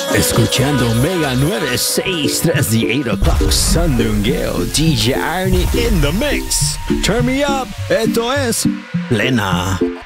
Escuchando Mega 963, the 8 o'clock Sandungueo, DJ Arnie in the mix. Turn me up, esto es Plena.